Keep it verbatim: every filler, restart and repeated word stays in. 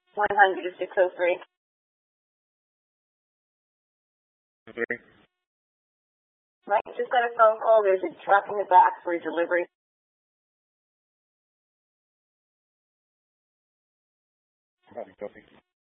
one hundred to six oh three. Three. Right, just got a phone call. There's a truck in the back for a delivery. Copy, copy.